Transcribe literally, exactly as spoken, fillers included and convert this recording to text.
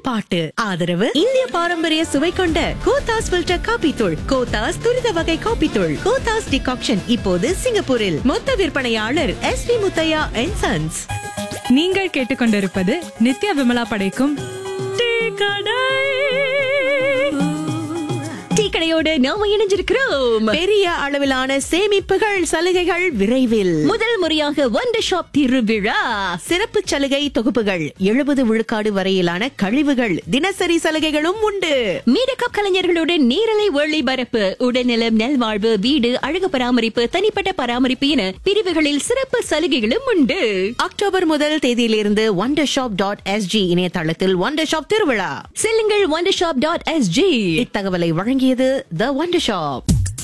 பாட்டு. ஆதரவு இந்திய பாரம்பரிய சுவை கொண்ட கோத்தாஸ் ஃபில்டர் காபி தூள், கோத்தாஸ் துரித வகை காபி தூள், கோத்தாஸ் டிகாக்ஷன் இப்போது சிங்கப்பூரில். மொத்த விற்பனையாளர் S we Muthiah and sons. நீங்கள் கேட்டுக்கொண்டிருப்பது நித்யா விமலா படைக்கும் டீ கடை. டீ கடையோடு நாம இணைஞ்சிருக்கிறோம். பெரிய அளவிலான சேமிப்புகள், சலுகைகள் விரைவில். முதல் முறையாக ஒண்டர் ஷாப் திருவிழா சிறப்பு சலுகை தொகுப்புகள், எழுபது விழுக்காடு வரையிலான கழிவுகள், தினசரி சலுகைகளும் உண்டு. மீடியாகாப் கலைஞர்களுடன் நேரலை ஒளிபரப்பு, உடல்நலம், நல்வாழ்வு, வீடு, அழகு பராமரிப்பு, தனிப்பட்ட பராமரிப்பு என பிரிவுகளில் சிறப்பு சலுகைகளும் உண்டு. அக்டோபர் முதல் தேதியிலிருந்து wonder shop dot S G இணையதளத்தில் ஒண்டர் ஷாப் திருவிழா. செல்லுங்கள் wonder shop dot S G. இத்தகவலை வழங்கியது தி ஒண்டர் ஷாப்.